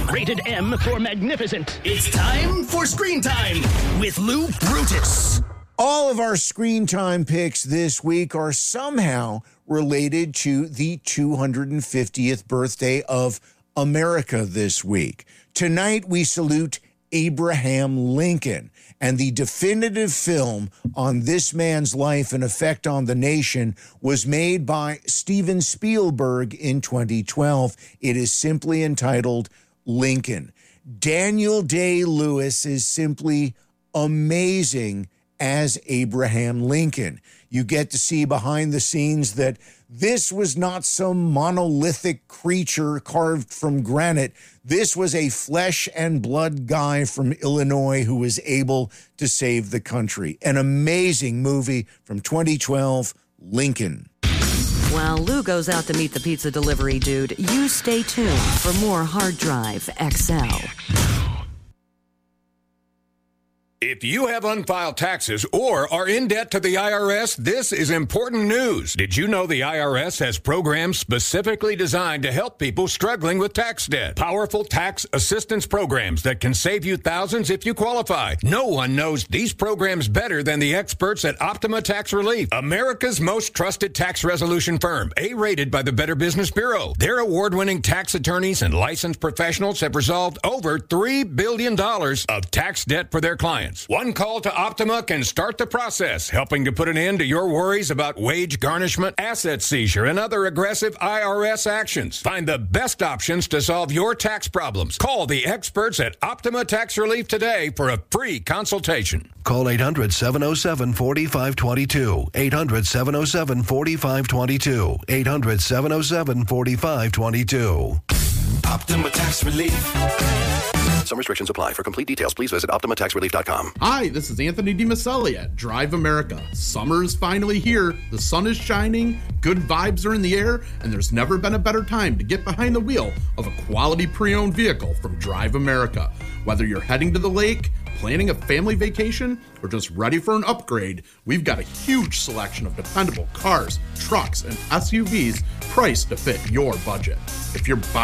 Rated M for magnificent. It's time for Screen Time with Lou Brutus. All of our Screen Time picks this week are somehow related to the 250th birthday of America this week. Tonight, we salute Abraham Lincoln, and the definitive film on this man's life and effect on the nation was made by Steven Spielberg in 2012. It is simply entitled Lincoln. Daniel Day-Lewis is simply amazing as Abraham Lincoln. You get to see behind the scenes that this was not some monolithic creature carved from granite. This was a flesh and blood guy from Illinois who was able to save the country. An amazing movie from 2012, Lincoln. While Lou goes out to meet the pizza delivery dude, you stay tuned for more Hard Drive XL. If you have unfiled taxes or are in debt to the IRS, this is important news. Did you know the IRS has programs specifically designed to help people struggling with tax debt? Powerful tax assistance programs that can save you thousands if you qualify. No one knows these programs better than the experts at Optima Tax Relief, America's most trusted tax resolution firm, A-rated by the Better Business Bureau. Their award-winning tax attorneys and licensed professionals have resolved over $3 billion of tax debt for their clients. One call to Optima can start the process, helping to put an end to your worries about wage garnishment, asset seizure, and other aggressive IRS actions. Find the best options to solve your tax problems. Call the experts at Optima Tax Relief today for a free consultation. Call 800-707-4522. 800-707-4522. 800-707-4522. Optima Tax Relief. Some restrictions apply. For complete details, please visit OptimaTaxRelief.com. Hi, this is Anthony DiMaselli at Drive America. Summer is finally here. The sun is shining, good vibes are in the air, and there's never been a better time to get behind the wheel of a quality pre-owned vehicle from Drive America. Whether you're heading to the lake, planning a family vacation, or just ready for an upgrade, we've got a huge selection of dependable cars, trucks, and SUVs priced to fit your budget. If you're buying